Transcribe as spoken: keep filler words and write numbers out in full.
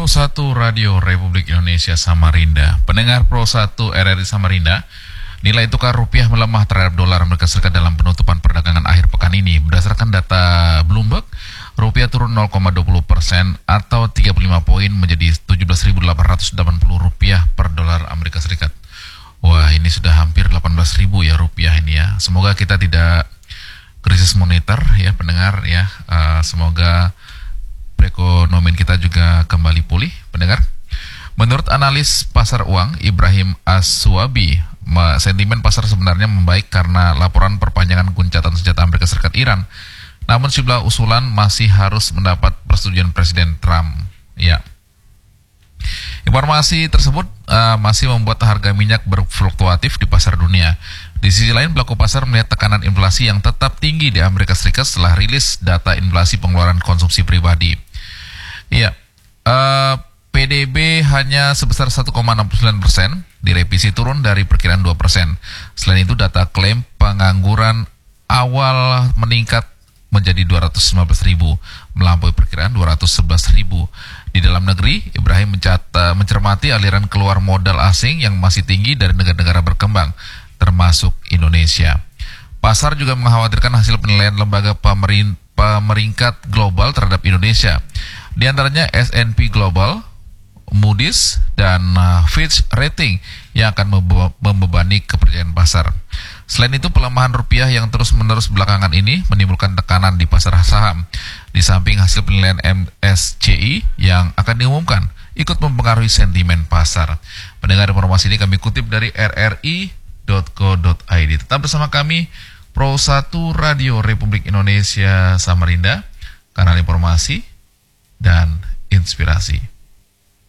Pro satu Radio Republik Indonesia Samarinda. Pendengar Pro satu R R I Samarinda, nilai tukar rupiah melemah terhadap dolar Amerika Serikat dalam penutupan perdagangan akhir pekan ini. Berdasarkan data Bloomberg, rupiah turun nol koma dua puluh persen atau tiga puluh lima poin menjadi tujuh belas ribu delapan ratus delapan puluh rupiah per dolar Amerika Serikat. Wah, ini sudah hampir delapan belas ribu ya rupiah ini ya. Semoga kita tidak krisis moneter ya pendengar ya. Uh, semoga perekonomian kita juga kembali pulih pendengar. Menurut analis pasar uang Ibrahim Aswabi, sentimen pasar sebenarnya membaik karena laporan perpanjangan gencatan senjata Amerika Serikat Iran. Namun sejumlah usulan masih harus mendapat persetujuan Presiden Trump. Ya. Informasi tersebut uh, masih membuat harga minyak berfluktuatif di pasar dunia. Di sisi lain, pelaku pasar melihat tekanan inflasi yang tetap tinggi di Amerika Serikat setelah rilis data inflasi pengeluaran konsumsi pribadi. Iya, uh, P D B hanya sebesar satu koma enam sembilan persen, direvisi turun dari perkiraan dua persen. Selain itu, data klaim pengangguran awal meningkat menjadi dua ratus lima belas ribu, melampaui perkiraan dua ratus sebelas ribu. Di dalam negeri, Ibrahim mencatat, mencermati aliran keluar modal asing yang masih tinggi dari negara-negara berkembang, termasuk Indonesia. Pasar juga mengkhawatirkan hasil penilaian lembaga pemerin, pemeringkat global terhadap Indonesia. Di antaranya S and P Global, Moody's, dan uh, Fitch Rating yang akan membe- membebani kepercayaan pasar. Selain itu, pelemahan rupiah yang terus-menerus belakangan ini menimbulkan tekanan di pasar saham. Di samping hasil penilaian M S C I yang akan diumumkan ikut mempengaruhi sentimen pasar. Pendengar, informasi ini kami kutip dari r r i dot co dot i d. Tetap bersama kami, Pro satu Radio Republik Indonesia Samarinda, kanal informasi dan inspirasi.